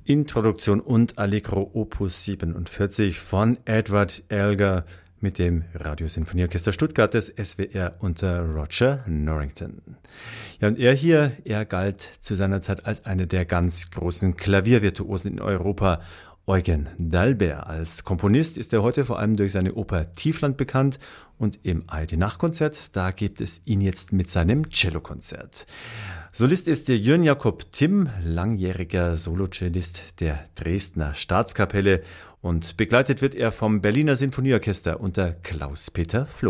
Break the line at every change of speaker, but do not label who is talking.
Introduktion und Allegro Opus 47 von Edward Elgar mit dem Radiosinfonieorchester Stuttgart des SWR unter Roger Norrington. Ja, und er galt zu seiner Zeit als einer der ganz großen Klaviervirtuosen in Europa. Eugen Dalbert. Als Komponist ist er heute vor allem durch seine Oper Tiefland bekannt und im ARD-Nachtkonzert, da gibt es ihn jetzt mit seinem Cellokonzert. Solist ist der Jörn Jakob Timm, langjähriger Solocellist der Dresdner Staatskapelle und begleitet wird er vom Berliner Sinfonieorchester unter Klaus-Peter Floh.